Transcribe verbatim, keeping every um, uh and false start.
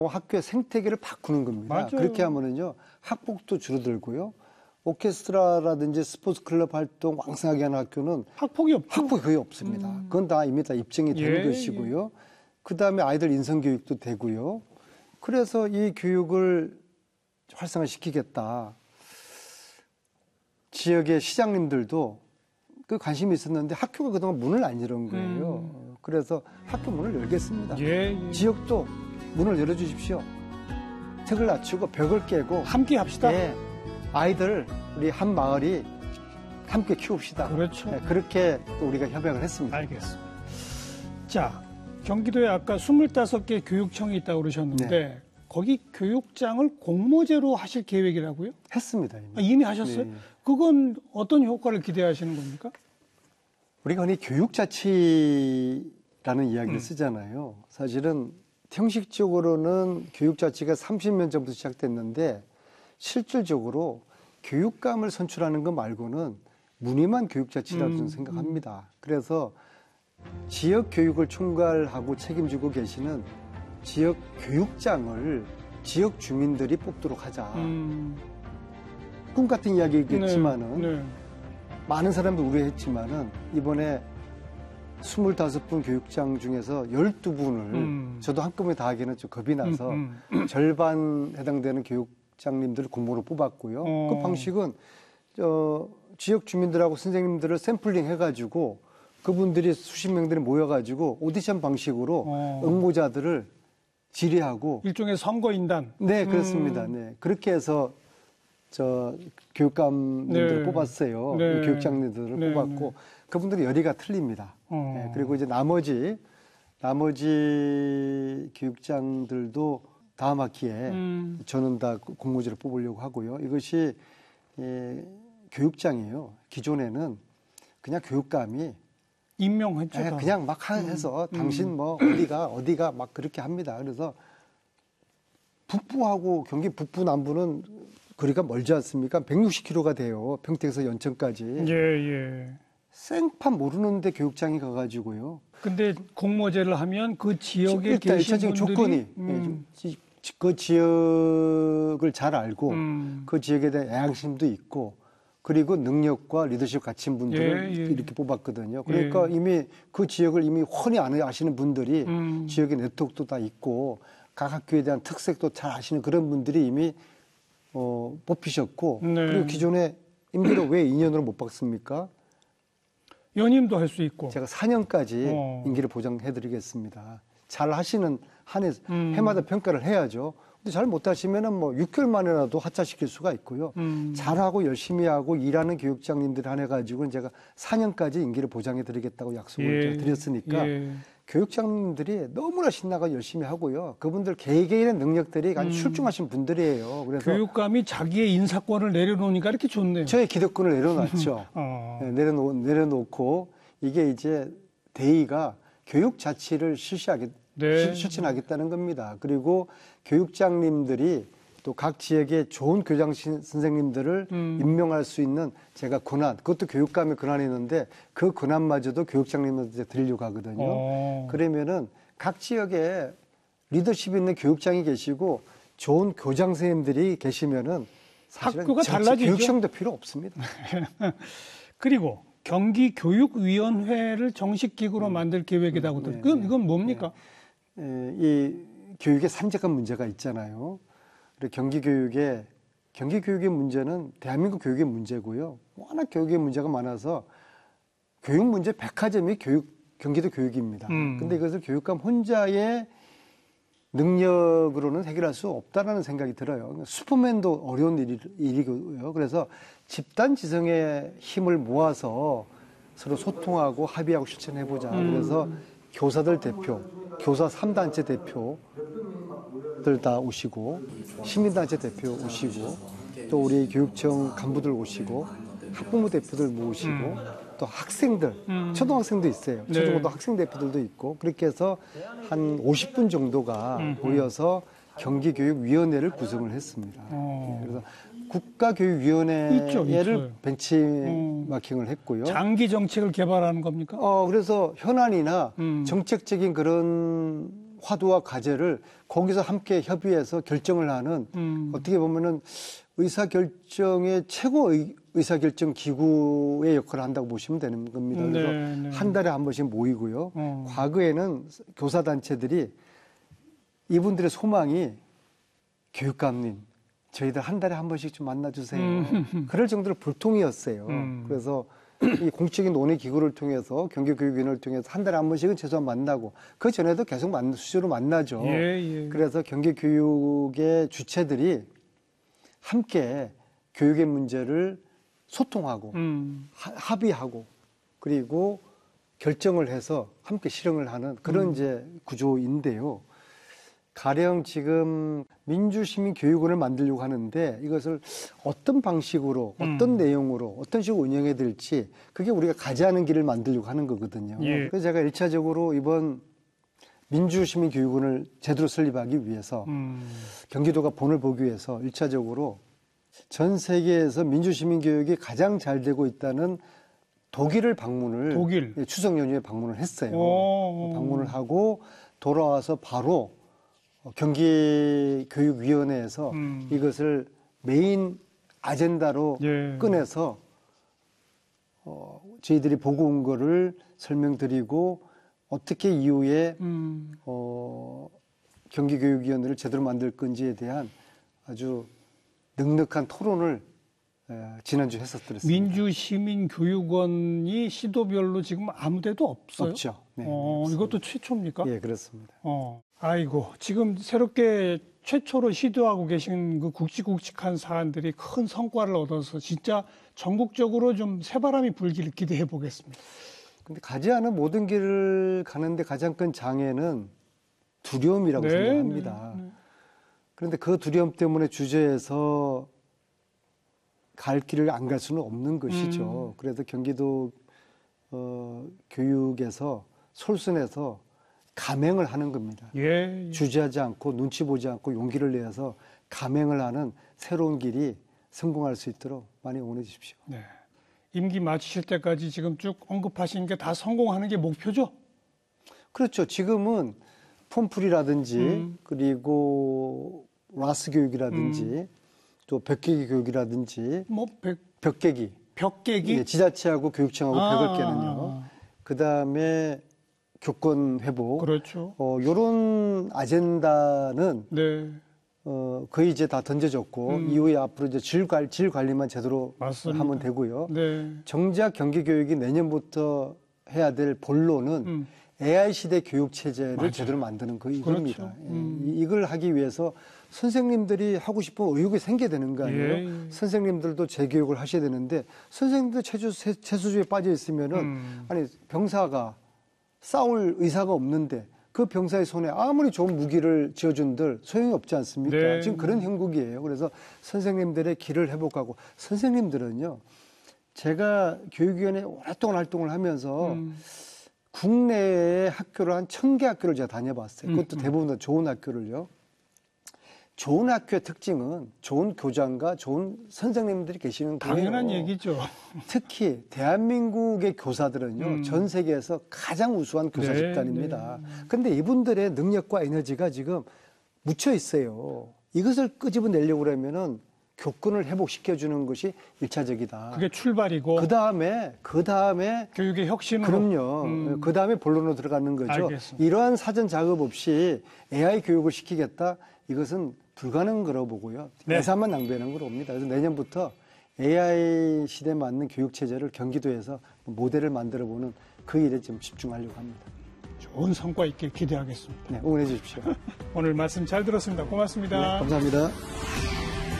학교의 생태계를 바꾸는 겁니다. 맞아요. 그렇게 하면은요, 학폭도 줄어들고요. 오케스트라라든지 스포츠 클럽 활동 왕성하게 하는 학교는 학폭이 없죠. 학폭이 거의 없습니다. 음. 그건 다 이미 다 입증이 된 예, 것이고요. 그 다음에 아이들 인성교육도 되고요. 그래서 이 교육을 활성화시키겠다. 지역의 시장님들도 그 관심이 있었는데 학교가 그동안 문을 안 열은 거예요. 음. 그래서 학교 문을 열겠습니다. 예, 예. 지역도 문을 열어주십시오. 턱을 낮추고 벽을 깨고 함께 합시다. 예, 아이들 우리 한 마을이 함께 키웁시다. 그렇죠. 예, 그렇게 또 우리가 협약을 했습니다. 알겠습니다. 자, 경기도에 아까 스물다섯 개 교육청이 있다고 그러셨는데 네. 거기 교육장을 공모제로 하실 계획이라고요? 했습니다. 이미, 아, 이미 하셨어요? 네. 그건 어떤 효과를 기대하시는 겁니까? 우리가 흔히 교육자치라는 이야기를 음. 쓰잖아요. 사실은 형식적으로는 교육자치가 삼십 년 전부터 시작됐는데 실질적으로 교육감을 선출하는 것 말고는 무늬만 교육자치라고 저는 음, 생각합니다. 그래서 지역 교육을 총괄하고 책임지고 계시는 지역 교육장을 지역 주민들이 뽑도록 하자. 음, 꿈 같은 이야기겠지만은 네, 네. 많은 사람들이 우려했지만은 이번에 스물다섯 분 교육장 중에서 열두 분을 음. 저도 한꺼번에 다 하기는 좀 겁이 나서 음, 음. 절반 해당되는 교육장님들을 공모로 뽑았고요. 어. 그 방식은 저 지역 주민들하고 선생님들을 샘플링 해가지고 그분들이 수십 명들이 모여가지고 오디션 방식으로 어. 응모자들을 질의하고 일종의 선거인단. 네 그렇습니다. 음. 네 그렇게 해서 저 교육감님들을 네. 뽑았어요. 네. 교육장님들을 네. 뽑았고 그분들의 열의가 틀립니다. 어. 네, 그리고 이제 나머지 나머지 교육장들도 다음 학기에 음. 저는 다 공모지를 뽑으려고 하고요. 이것이 예, 교육장이에요. 기존에는 그냥 교육감이 임명했죠. 예, 다. 그냥 막 하- 해서 음. 당신 뭐 어디가 어디가 막 그렇게 합니다. 그래서 북부하고 경기 북부 남부는 거리가 멀지 않습니까? 백육십 킬로미터가 돼요. 평택에서 연천까지. 예, 예. 생판 모르는데 교육장이 가가지고요. 근데 공모제를 하면 그 지역에 일단 계신 일차적인 분들이 조건이 음, 예, 지- 지- 그 지역을 잘 알고 음. 그 지역에 대한 애향심도 있고 그리고 능력과 리더십 갖춘 분들을 예, 예. 이렇게 뽑았거든요. 그러니까 예. 이미 그 지역을 이미 훤히 아시는 분들이 음. 지역의 네트워크도 다 있고 각 학교에 대한 특색도 잘 아시는 그런 분들이 이미 어, 뽑히셨고 네. 그리고 기존에 임기를 왜 이 년으로 못 박습니까? 연임도 할 수 있고. 제가 사 년까지 어. 임기를 보장해드리겠습니다. 잘 하시는 한 해, 음. 해마다 평가를 해야죠. 근데 잘 못하시면은 뭐 육 개월 만에라도 하차시킬 수가 있고요. 음. 잘하고 열심히 하고 일하는 교육장님들 한해 가지고는 제가 사 년까지 임기를 보장해드리겠다고 약속을 예. 제가 드렸으니까 예. 교육장님들이 너무나 신나고 열심히 하고요. 그분들 개개인의 능력들이 아주 음. 출중하신 분들이에요. 그래서 교육감이 자기의 인사권을 내려놓으니까 이렇게 좋네요. 저의 기득권을 내려놨죠. 어. 네, 내려놓, 내려놓고 이게 이제 대의가 교육 자치를 실시하겠, 네. 실- 실천하겠다는 겁니다. 그리고 교육장님들이 또 각 지역의 좋은 교장 신- 선생님들을 음. 임명할 수 있는 제가 권한, 그것도 교육감의 권한이 있는데 그 권한마저도 교육장님한테 드리려고 하거든요. 어. 그러면은 각 지역에 리더십 있는 교육장이 계시고 좋은 교장 선생님들이 계시면은 사실은 학교가 자치- 달라지죠. 교육청도 필요 없습니다. 그리고 경기교육위원회를 정식 기구로 만들 계획이라고 들었 네, 그건 네, 이건 뭡니까? 에, 이 교육의 산재가 문제가 있잖아요. 그리고 경기 교육의 경기 교육의 문제는 대한민국 교육의 문제고요. 워낙 교육의 문제가 많아서 교육 문제 백화점이 교육 경기도 교육입니다. 음. 근데 이것을 교육감 혼자의 능력으로는 해결할 수 없다라는 생각이 들어요. 슈퍼맨도 어려운 일이, 일이고요. 그래서 집단 지성의 힘을 모아서 서로 소통하고 합의하고 실천해보자. 음. 그래서 교사들 대표, 교사 삼 단체 대표들 다 오시고 시민단체 대표 오시고 또 우리 교육청 간부들 오시고 학부모 대표들 모으시고 음. 또 학생들, 음. 초등학생도 있어요. 네. 초등고등 학생 대표들도 있고 그렇게 해서 한 오십 분 정도가 음. 모여서 경기교육위원회를 구성을 했습니다. 어. 그래서 있죠, 국가교육위원회를 있어요. 벤치마킹을 했고요. 장기 정책을 개발하는 겁니까? 어, 그래서 현안이나 음. 정책적인 그런 화두와 과제를 거기서 함께 협의해서 결정을 하는 음. 어떻게 보면은 의사결정의 최고 의, 의사결정 기구의 역할을 한다고 보시면 되는 겁니다. 그래서 네, 네. 한 달에 한 번씩 모이고요. 어. 과거에는 교사단체들이 이분들의 소망이 교육감님, 저희들 한 달에 한 번씩 좀 만나주세요. 음. 그럴 정도로 불통이었어요. 음. 그래서 이 공적인 논의 기구를 통해서 경기교육위원회를 통해서 한 달에 한 번씩은 최소한 만나고 그 전에도 계속 만, 수시로 만나죠. 예, 예. 그래서 경기교육의 주체들이 함께 교육의 문제를 소통하고 음. 하- 합의하고 그리고 결정을 해서 함께 실행을 하는 그런 음. 이제 구조인데요. 가령 지금 민주시민교육원을 만들려고 하는데 이것을 어떤 방식으로 어떤 음. 내용으로 어떤 식으로 운영해야 될지 그게 우리가 가지 않은 길을 만들려고 하는 거거든요. 예. 그래서 제가 일차적으로 이번 민주시민교육원을 제대로 설립하기 위해서 음. 경기도가 본을 보기 위해서 일차적으로 전 세계에서 민주시민교육이 가장 잘 되고 있다는 독일을 방문을 독일. 예, 추석 연휴에 방문을 했어요. 오. 방문을 하고 돌아와서 바로 경기교육위원회에서 음. 이것을 메인 아젠다로 예. 꺼내서 어, 저희들이 보고 온 거를 설명드리고 어떻게 이후에 음. 어, 경기교육위원회를 제대로 만들 건지에 대한 아주 넉넉한 토론을 에, 지난주 했었습니다. 민주시민교육원이 시도별로 지금 아무데도 없어요? 없죠. 네, 어, 네, 이것도 최초입니까? 예, 그렇습니다. 어, 아이고, 지금 새롭게 최초로 시도하고 계신 그 굵직굵직한 사안들이 큰 성과를 얻어서 진짜 전국적으로 좀 새바람이 불기를 기대해 보겠습니다. 근데 가지 않은 모든 길을 가는데 가장 큰 장애는 두려움이라고 네, 생각합니다. 네, 네. 그런데 그 두려움 때문에 주저해서 갈 길을 안 갈 수는 없는 것이죠. 음. 그래서 경기도 어, 교육에서 솔선해서 감행을 하는 겁니다. 예, 예. 주저하지 않고 눈치 보지 않고 용기를 내서 감행을 하는 새로운 길이 성공할 수 있도록 많이 응원해 주십시오. 네. 임기 마치실 때까지 지금 쭉 언급하신 게 다 성공하는 게 목표죠? 그렇죠. 지금은 폼풀이라든지 음. 그리고 라스 교육이라든지 또 벽깨기 교육이라든지 뭐, 백, 벽깨기 벽깨기? 예, 지자체하고 교육청하고 아, 벽을 깨는요. 그 다음에 교권 회복. 그렇죠. 어, 요런 아젠다는 네. 어, 거의 이제 다 던져졌고 음. 이후에 앞으로 이제 질, 관, 질 관리만 제대로 맞습니다. 하면 되고요. 네. 정작 경기 교육이 내년부터 해야 될 본론은 음. 에이아이 시대 교육 체제를 맞아요. 제대로 만드는 거 그렇죠. 이겁니다. 음. 예, 이- 이걸 하기 위해서 선생님들이 하고 싶은 의욕이 생겨야 되는 거 아니에요? 예, 예. 선생님들도 재교육을 하셔야 되는데 선생님들 체주, 세- 체수주에 빠져 있으면은 음. 아니 병사가 싸울 의사가 없는데 그 병사의 손에 아무리 좋은 무기를 쥐어준들 소용이 없지 않습니까? 네. 지금 그런 형국이에요. 그래서 선생님들의 길을 회복하고 선생님들은요. 제가 교육위원회 오랫동안 활동을 하면서 음. 국내의 학교를 한 천 개 학교를 제가 다녀봤어요. 그것도 음. 대부분 다 좋은 학교를요. 좋은 학교의 특징은 좋은 교장과 좋은 선생님들이 계시는 거예요. 당연한 얘기죠. 특히 대한민국의 교사들은요. 음. 전 세계에서 가장 우수한 교사 네, 집단입니다. 그런데 이분들의 능력과 에너지가 지금 묻혀 있어요. 이것을 끄집어내려고 그러면은 교권을 회복시켜주는 것이 일차적이다. 그게 출발이고 그 다음에, 그 다음에 교육의 혁신으로. 그럼요. 음. 그 다음에 본론으로 들어가는 거죠. 알겠습니다. 이러한 사전 작업 없이 에이아이 교육을 시키겠다. 이것은 불가능한 거라고 보고요. 네. 예산만 낭비하는 거로 봅니다. 그래서 내년부터 에이아이 시대에 맞는 교육 체제를 경기도에서 모델을 만들어보는 그 일에 좀 집중하려고 합니다. 좋은 성과 있길 기대하겠습니다. 네, 응원해 주십시오. 오늘 말씀 잘 들었습니다. 고맙습니다. 네, 감사합니다.